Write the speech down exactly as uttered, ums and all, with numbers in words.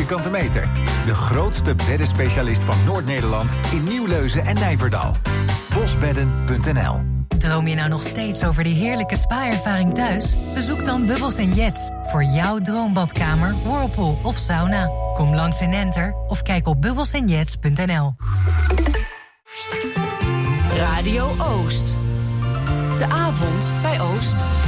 vierkante meter. De grootste beddenspecialist van Noord-Nederland in Nieuwleuzen en Nijverdal. bosbedden punt n l. Droom je nou nog steeds over die heerlijke spa-ervaring thuis? Bezoek dan Bubbles en Jets voor jouw droombadkamer, whirlpool of sauna. Kom langs in Enter of kijk op bubbles en jets punt n l. Radio Oost. De avond bij Oost.